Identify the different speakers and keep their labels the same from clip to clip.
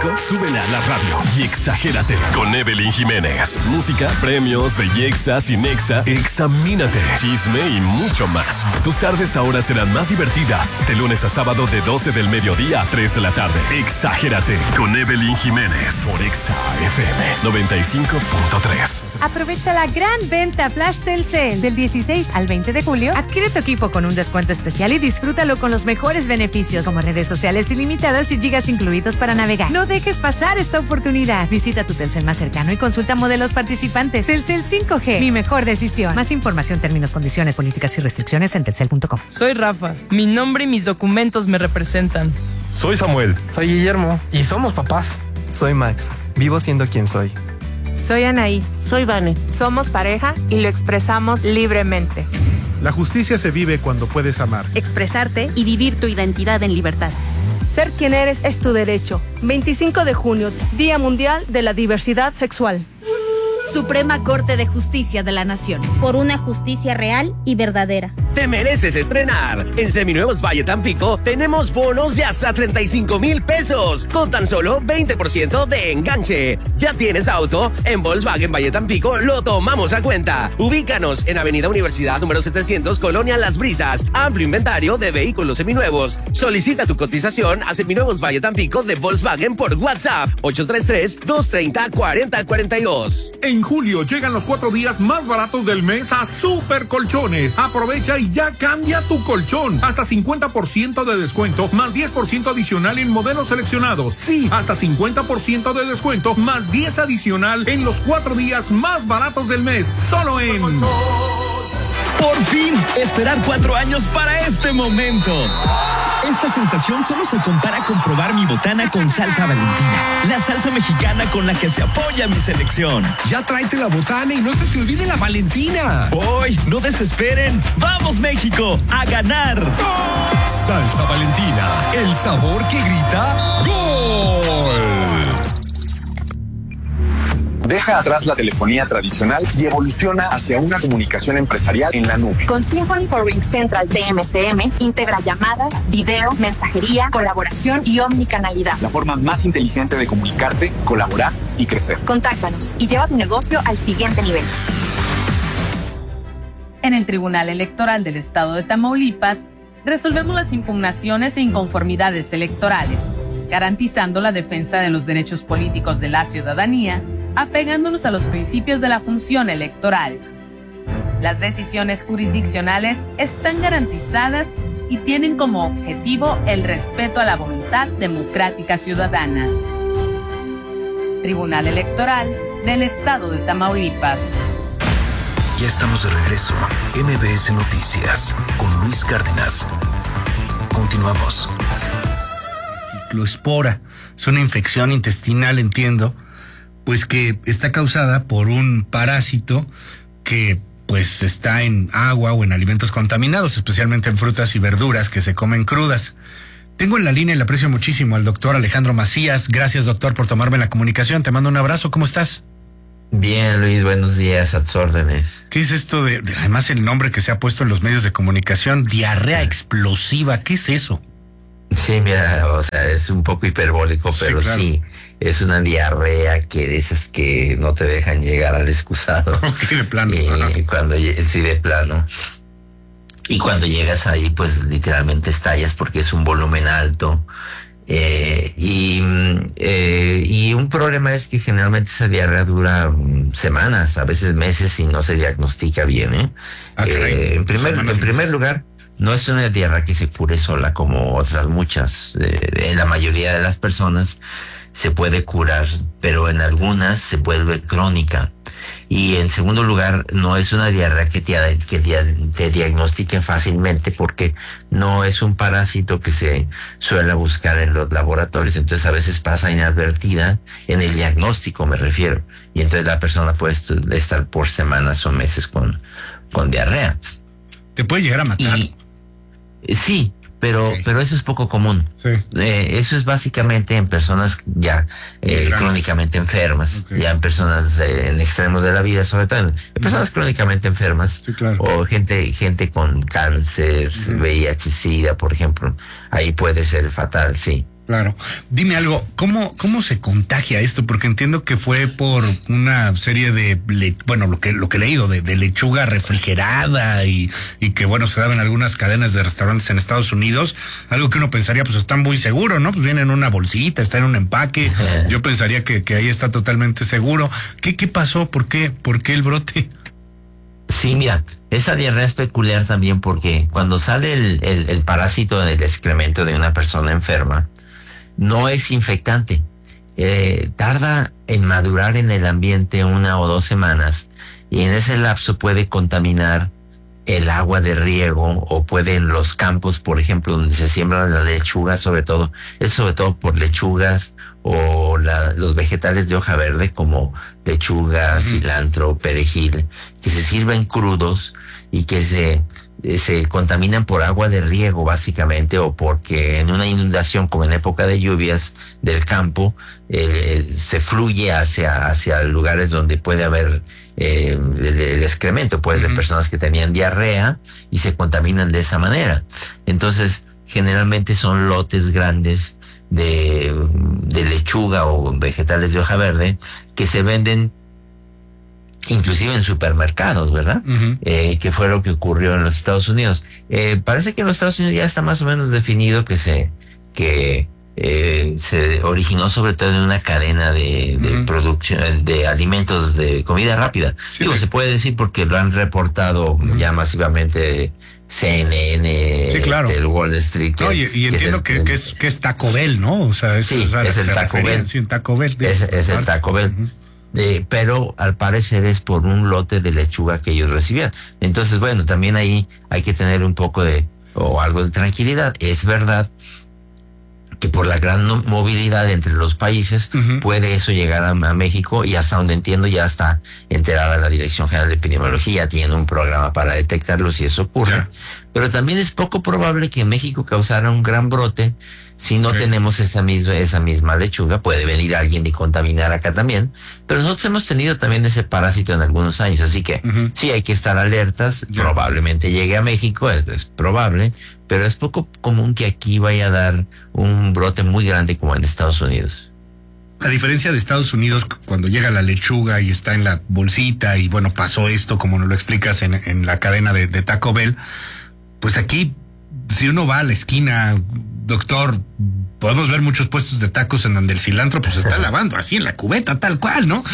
Speaker 1: México? Súbela a la radio y exagérate con Evelyn Jiménez. Música, premios, belleza, cinexa, examínate, chisme y mucho más. Tus tardes ahora serán más divertidas. De lunes a sábado de 12 del mediodía a 3 de la tarde. Exagérate con Evelyn Jiménez por Exa FM 95.3.
Speaker 2: Aprovecha la gran venta Flash Telcel del 16 al 20 de julio. Adquiere tu equipo con un descuento especial y disfrútalo con los mejores beneficios como redes sociales ilimitadas y gigas incluidos para navegar. No dejes pasar esta oportunidad. Visita tu Telcel más cercano y consulta modelos participantes. Telcel 5G, mi mejor decisión. Más información, términos, condiciones, políticas y restricciones en telcel.com.
Speaker 3: Soy Rafa. Mi nombre y mis documentos me representan.
Speaker 4: Soy Samuel.
Speaker 5: Soy Guillermo. Y somos papás.
Speaker 6: Soy Max. Vivo siendo quien soy.
Speaker 7: Soy Anaí.
Speaker 8: Soy Vane.
Speaker 7: Somos pareja y lo expresamos libremente.
Speaker 9: La justicia se vive cuando puedes amar,
Speaker 10: expresarte y vivir tu identidad en libertad.
Speaker 11: Ser quien eres es tu derecho. 25 de junio, Día Mundial de la Diversidad Sexual.
Speaker 12: Suprema Corte de Justicia de la Nación.
Speaker 13: Por una justicia real y verdadera.
Speaker 14: Te mereces estrenar. En Seminuevos Valle Tampico tenemos bonos de hasta 35,000 pesos con tan solo 20% de enganche. ¿Ya tienes auto? En Volkswagen Valle Tampico lo tomamos a cuenta. Ubícanos en Avenida Universidad número 700, Colonia Las Brisas. Amplio inventario de vehículos seminuevos. Solicita tu cotización a Seminuevos Valle Tampico de Volkswagen por WhatsApp 833-230-4042.
Speaker 15: En julio llegan los 4 días más baratos del mes a Super Colchones. Aprovecha y ya cambia tu colchón. Hasta 50% de descuento, más 10% adicional en modelos seleccionados. Sí, hasta 50% de descuento, más 10 adicional en los 4 días más baratos del mes. Solo en...
Speaker 16: Por fin, esperar 4 años para este momento. Esta sensación solo se compara con probar mi botana con salsa Valentina, la salsa mexicana con la que se apoya mi selección.
Speaker 17: Ya tráete la botana y no se te olvide la Valentina.
Speaker 16: ¡Hoy! ¡No desesperen! ¡Vamos, México! ¡A ganar!
Speaker 1: ¡Gol! Salsa Valentina, el sabor que grita ¡Gol!
Speaker 18: Deja atrás la telefonía tradicional y evoluciona hacia una comunicación empresarial en la nube.
Speaker 19: Con Symphony for Ring Central de MCM, integra llamadas, video, mensajería, colaboración y omnicanalidad.
Speaker 18: La forma más inteligente de comunicarte, colaborar y crecer.
Speaker 19: Contáctanos y lleva tu negocio al siguiente nivel.
Speaker 20: En el Tribunal Electoral del Estado de Tamaulipas, resolvemos las impugnaciones e inconformidades electorales, garantizando la defensa de los derechos políticos de la ciudadanía, apegándonos a los principios de la función electoral. Las decisiones jurisdiccionales están garantizadas y tienen como objetivo el respeto a la voluntad democrática ciudadana. Tribunal Electoral del Estado de Tamaulipas.
Speaker 1: Ya estamos de regreso. MBS Noticias con Luis Cárdenas. Continuamos.
Speaker 21: Cicloespora es una infección intestinal, entiendo, pues que está causada por un parásito que pues está en agua o en alimentos contaminados, especialmente en frutas y verduras que se comen crudas. Tengo en la línea y le aprecio muchísimo al doctor Alejandro Macías. Gracias, doctor, por tomarme la comunicación. Te mando un abrazo. ¿Cómo estás?
Speaker 22: Bien, Luis, buenos días, a tus órdenes.
Speaker 21: ¿Qué es esto de además el nombre que se ha puesto en los medios de comunicación, diarrea explosiva? ¿Qué es eso?
Speaker 22: Sí, mira, o sea, es un poco hiperbólico, pero sí, claro. Sí, es una diarrea que de esas que no te dejan llegar al excusado.
Speaker 21: Ok, de plano.
Speaker 22: Sí, de plano. Y cuando llegas ahí, pues literalmente estallas porque es un volumen alto. Y un problema es que generalmente esa diarrea dura semanas, a veces meses, y no se diagnostica bien, ¿eh? En primer lugar, no es una diarrea que se cure sola como otras muchas. En la mayoría de las personas se puede curar, pero en algunas se vuelve crónica. Y en segundo lugar, no es una diarrea que te diagnostique fácilmente, porque no es un parásito que se suele buscar en los laboratorios. Entonces a veces pasa inadvertida en el diagnóstico, me refiero. Y entonces la persona puede estar por semanas o meses con diarrea.
Speaker 21: ¿Te puede llegar a matar?
Speaker 22: Sí, pero eso es poco común.
Speaker 21: Sí.
Speaker 22: Eso es básicamente en personas ya crónicamente enfermas, ya en personas en extremos de la vida, sobre todo en personas crónicamente enfermas,
Speaker 21: sí, claro.
Speaker 22: O gente con cáncer, VIH, SIDA, por ejemplo. Ahí puede ser fatal, sí.
Speaker 21: Claro. Dime algo, ¿cómo se contagia esto? Porque entiendo que fue por una serie de, lo que he leído, de lechuga refrigerada y que, se daba en algunas cadenas de restaurantes en Estados Unidos, algo que uno pensaría, pues está muy seguro, ¿no? Pues viene en una bolsita, está en un empaque, yo pensaría que ahí está totalmente seguro. ¿Qué pasó? ¿Por qué el brote?
Speaker 22: Sí, mira, esa diarrea es peculiar también porque cuando sale el parásito del excremento de una persona enferma, no es infectante. Tarda en madurar en el ambiente 1 o 2 semanas y en ese lapso puede contaminar el agua de riego o puede en los campos, por ejemplo, donde se siembran las lechugas, sobre todo por lechugas o los vegetales de hoja verde como lechuga, cilantro, perejil, que se sirven crudos y que se contaminan por agua de riego básicamente, o porque en una inundación como en época de lluvias del campo se fluye hacia lugares donde puede haber el excremento de personas que tenían diarrea y se contaminan de esa manera. Entonces generalmente son lotes grandes de lechuga o vegetales de hoja verde que se venden inclusive en supermercados, ¿verdad? Que fue lo que ocurrió en los Estados Unidos. Parece que en los Estados Unidos ya está más o menos definido que se originó sobre todo en una cadena de producción de alimentos de comida rápida. Se puede decir porque lo han reportado ya masivamente CNN, el Wall Street.
Speaker 21: Y entiendo que es Taco Bell, ¿no? O sea, es el Taco Bell. Sí, Taco Bell.
Speaker 22: Es el Taco Bell. Pero al parecer es por un lote de lechuga que ellos recibían. Entonces, también ahí hay que tener un poco algo de tranquilidad. Es verdad que por la gran movilidad entre los países puede eso llegar a México, y hasta donde entiendo ya está enterada la Dirección General de Epidemiología, tiene un programa para detectarlo si eso ocurre. Pero también es poco probable que en México causara un gran brote si no tenemos esa misma lechuga. Puede venir alguien y contaminar acá también, pero nosotros hemos tenido también ese parásito en algunos años, así que sí hay que estar alertas. Probablemente llegue a México, es probable, pero es poco común que aquí vaya a dar un brote muy grande como en Estados Unidos.
Speaker 21: A diferencia de Estados Unidos, cuando llega la lechuga y está en la bolsita y pasó esto, como nos lo explicas en la cadena de Taco Bell, pues aquí, si uno va a la esquina, doctor, podemos ver muchos puestos de tacos en donde el cilantro pues está lavando así en la cubeta, tal cual, ¿no?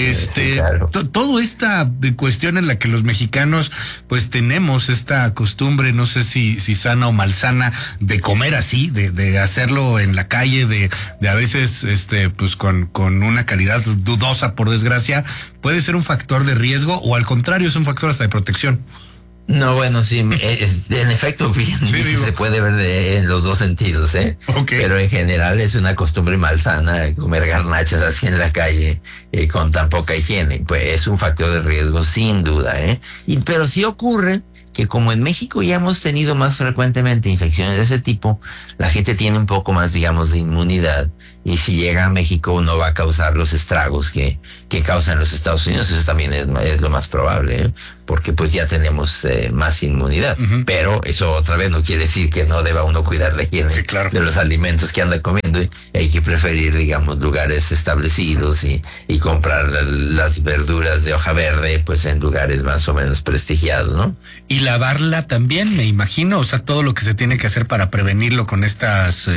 Speaker 21: Claro. Todo esta cuestión en la que los mexicanos pues tenemos esta costumbre, no sé si sana o malsana, de comer así, de hacerlo en la calle, de a veces pues con una calidad dudosa, por desgracia, puede ser un factor de riesgo, o al contrario es un factor hasta de protección.
Speaker 22: No, sí, en efecto, bien, se puede ver en los dos sentidos, Pero en general es una costumbre malsana comer garnachas así en la calle con tan poca higiene. Pues es un factor de riesgo sin duda, pero sí ocurre que como en México ya hemos tenido más frecuentemente infecciones de ese tipo, la gente tiene un poco más, digamos, de inmunidad, y si llega a México no va a causar los estragos que causan los Estados Unidos. Eso también es lo más probable, porque pues ya tenemos más inmunidad. Pero eso otra vez no quiere decir que no deba uno cuidar la higiene de los alimentos que anda comiendo, y hay que preferir, digamos, lugares establecidos y comprar las verduras de hoja verde pues en lugares más o menos prestigiados, ¿no?
Speaker 21: Y lavarla también, me imagino, o sea, todo lo que se tiene que hacer para prevenirlo con estas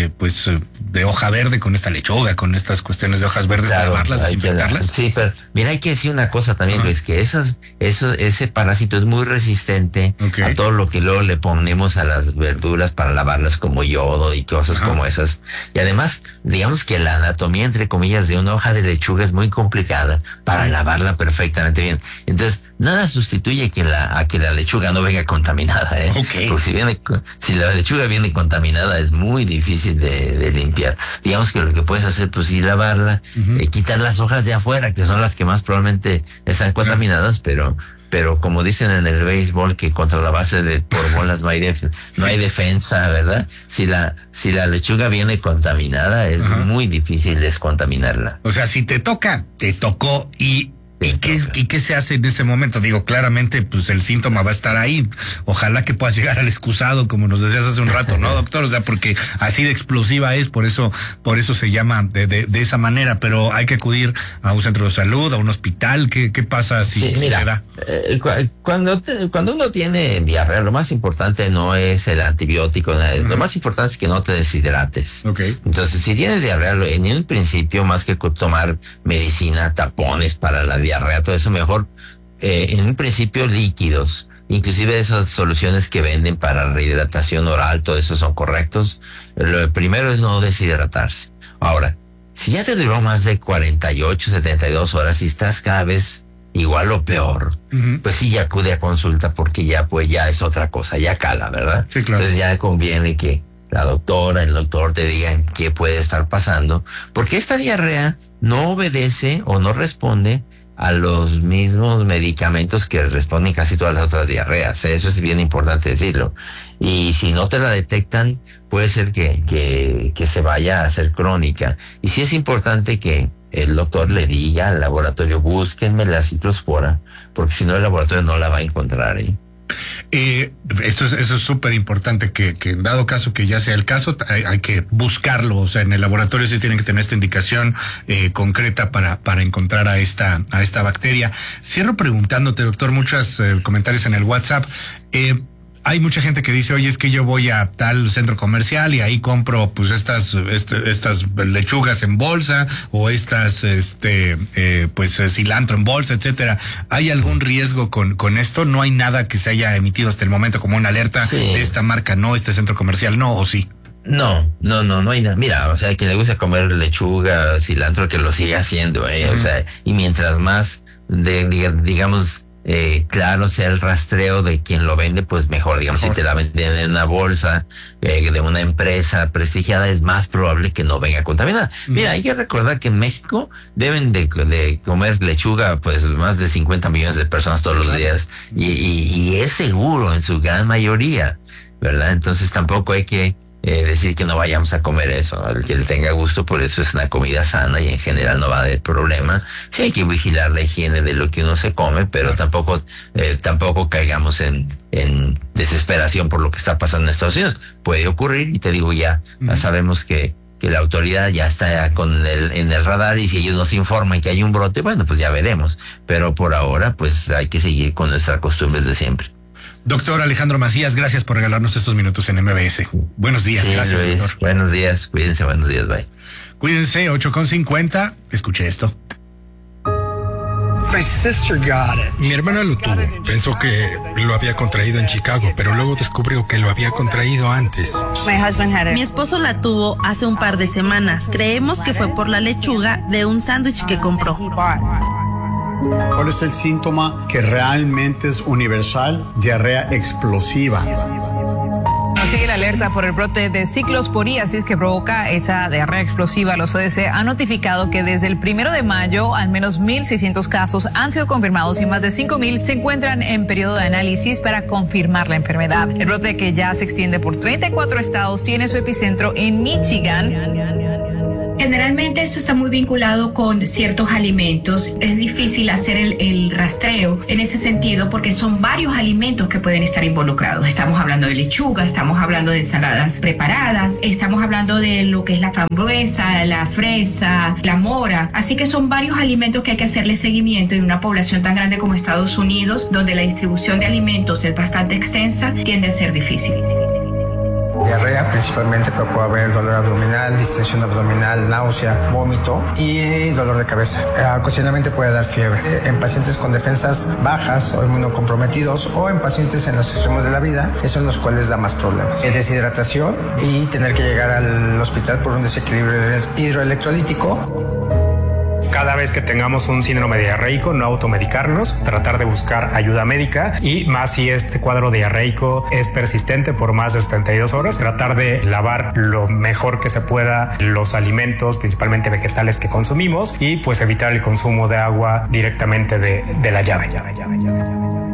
Speaker 21: de hoja verde, con esta lechuga, con estas cuestiones de hojas verdes, lavarlas, desinfectarlas.
Speaker 22: Sí, pero mira, hay que decir una cosa también, Luis, que ese parásito es muy resistente a todo lo que luego le ponemos a las verduras para lavarlas, como yodo y cosas como esas. Y además, digamos que la anatomía, entre comillas, de una hoja de lechuga es muy complicada para lavarla perfectamente bien. Entonces, nada sustituye a que la lechuga no venga contaminada, Porque si la lechuga viene contaminada es muy difícil de limpiar. Digamos que lo que puedes hacer, pues sí, lavarla, quitar las hojas de afuera, que son las que más probablemente están contaminadas, pero como dicen en el béisbol, que contra la base por bolas no hay defensa, ¿verdad? Si la lechuga viene contaminada, es muy difícil descontaminarla.
Speaker 21: O sea, si te toca, te tocó, y
Speaker 22: ¿Y
Speaker 21: qué se hace en ese momento? Digo, claramente, pues el síntoma va a estar ahí. Ojalá que puedas llegar al excusado, como nos decías hace un rato, ¿no, doctor? O sea, porque así de explosiva es, por eso se llama de esa manera, pero hay que acudir a un centro de salud, a un hospital. ¿Qué pasa si te da?
Speaker 22: Cuando uno tiene diarrea, lo más importante no es el antibiótico, lo más importante es que no te deshidrates.
Speaker 21: Okay.
Speaker 22: Entonces, si tienes diarrea, en un principio, más que tomar medicina, tapones para la diarrea, todo eso, mejor, en un principio, líquidos. Inclusive esas soluciones que venden para rehidratación oral, todo eso son correctos. Lo primero es no deshidratarse. Ahora, si ya te duró más de 48, 72 horas y estás cada vez igual o peor, pues sí, ya acude a consulta, porque ya es otra cosa, ya cala, ¿verdad?
Speaker 21: Sí, claro.
Speaker 22: Entonces ya conviene que la doctora, el doctor te digan qué puede estar pasando, porque esta diarrea no obedece o no responde a los mismos medicamentos que responden casi todas las otras diarreas. Eso es bien importante decirlo. Y si no te la detectan, puede ser que se vaya a hacer crónica. Y sí es importante que el doctor le diga al laboratorio, búsquenme la ciclospora, porque si no el laboratorio no la va a encontrar ahí.
Speaker 21: Eso es súper importante, que en dado caso que ya sea el caso, hay que buscarlo. O sea, en el laboratorio sí tienen que tener esta indicación concreta para encontrar a esta bacteria. Cierro preguntándote, doctor, muchos comentarios en el WhatsApp. Hay mucha gente que dice, oye, es que yo voy a tal centro comercial y ahí compro pues estas lechugas en bolsa o estas cilantro en bolsa, etcétera. ¿Hay algún riesgo con esto? ¿No hay nada que se haya emitido hasta el momento como una alerta de esta marca no, este centro comercial no, o sí?
Speaker 22: No hay nada. Mira, o sea, que le gusta comer lechuga, cilantro, que lo siga haciendo, o sea, y mientras más digamos claro sea el rastreo de quien lo vende, pues mejor. Digamos, si te la venden en una bolsa de una empresa prestigiada, es más probable que no venga contaminada. Mira, hay que recordar que en México deben de comer lechuga pues más de 50 millones de personas todos los días, y es seguro en su gran mayoría, ¿verdad? Entonces tampoco hay que decir que no vayamos a comer eso. Al que le tenga gusto, por eso es una comida sana y en general no va a haber problema. Sí hay que vigilar la higiene de lo que uno se come, pero tampoco caigamos en desesperación por lo que está pasando en Estados Unidos. Puede ocurrir, y te digo, ya sabemos que la autoridad ya está en el radar, y si ellos nos informan que hay un brote, bueno, pues ya veremos. Pero por ahora, pues hay que seguir con nuestras costumbres de siempre.
Speaker 21: Doctor Alejandro Macías, gracias por regalarnos estos minutos en MBS. Buenos días, gracias,
Speaker 22: Luis,
Speaker 21: doctor.
Speaker 22: Buenos días, cuídense, buenos días, bye.
Speaker 21: Cuídense, 8:50, escuche esto.
Speaker 17: Mi hermana lo tuvo. Pensó que lo había contraído en Chicago, pero luego descubrió que lo había contraído antes.
Speaker 4: Mi esposo la tuvo hace un par de semanas. Creemos que fue por la lechuga de un sándwich que compró.
Speaker 8: ¿Cuál es el síntoma que realmente es universal? Diarrea explosiva.
Speaker 23: Nos sigue la alerta por el brote de ciclosporiasis que provoca esa diarrea explosiva. Los CDC han notificado que desde el 1 de mayo al menos 1,600 casos han sido confirmados y más de 5,000 se encuentran en periodo de análisis para confirmar la enfermedad. El brote, que ya se extiende por 34 estados, tiene su epicentro en Michigan.
Speaker 24: Generalmente esto está muy vinculado con ciertos alimentos. Es difícil hacer el rastreo en ese sentido porque son varios alimentos que pueden estar involucrados. Estamos hablando de lechuga, estamos hablando de ensaladas preparadas, estamos hablando de lo que es la frambuesa, la fresa, la mora. Así que son varios alimentos que hay que hacerle seguimiento, y en una población tan grande como Estados Unidos, donde la distribución de alimentos es bastante extensa, tiende a ser difícil.
Speaker 25: Diarrea principalmente, pero puede haber dolor abdominal, distensión abdominal, náusea, vómito y dolor de cabeza. Ocasionalmente puede dar fiebre. En pacientes con defensas bajas o inmunocomprometidos, o en pacientes en los extremos de la vida, eso en los cuales da más problemas. Deshidratación y tener que llegar al hospital por un desequilibrio hidroelectrolítico.
Speaker 5: Cada vez que tengamos un síndrome diarreico, no automedicarnos, tratar de buscar ayuda médica, y más si este cuadro diarreico es persistente por más de 72 horas, tratar de lavar lo mejor que se pueda los alimentos, principalmente vegetales, que consumimos, y pues evitar el consumo de agua directamente de la llave.